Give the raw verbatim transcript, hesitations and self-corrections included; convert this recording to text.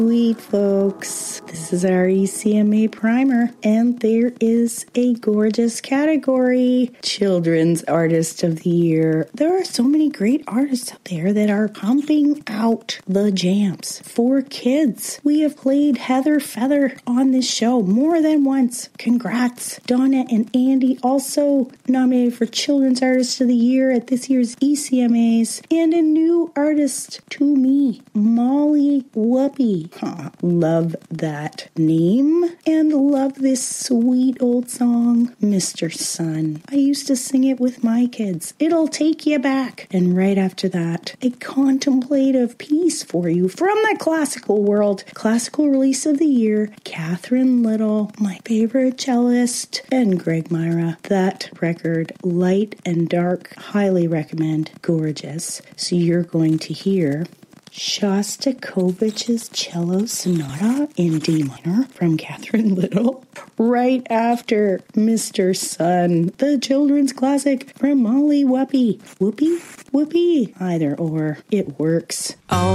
Sweet folks, this is our E C M A primer, and there is a gorgeous category, Children's Artist of the Year. There are so many great artists out there that are pumping out the jams for kids. We have played Heather Feather on this show more than once. Congrats. Donna and Andy also nominated for Children's Artist of the Year at this year's E C M As, and a new artist to me, Molly Whoopi. Huh, love that name and love this sweet old song, Mister Sun. I used to sing it with my kids. It'll take you back. And right after that, a contemplative piece for you from the classical world. Classical release of the year, Catherine Little, my favorite cellist, and Greg Myra. That record, Light and Dark, highly recommend. Gorgeous. So you're going to hear Shostakovich's Cello Sonata in D minor from Catherine Little, right after Mister Sun, the children's classic from Molly Whoopi. Whoopi? Whoopi? Either or. It works. Oh.